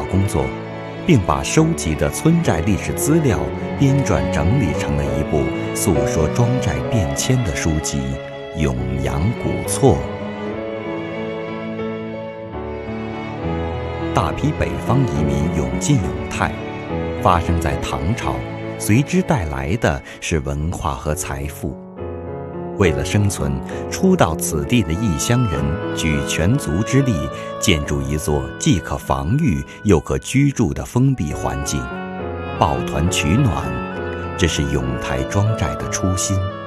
工作，并把收集的村寨历史资料编撰整理成了一部诉说庄寨变迁的书籍《永阳古错》。大批北方移民涌进永泰，发生在唐朝，随之带来的是文化和财富。为了生存，初到此地的异乡人举全族之力，建筑一座既可防御又可居住的封闭环境，抱团取暖，这是永泰庄寨的初心。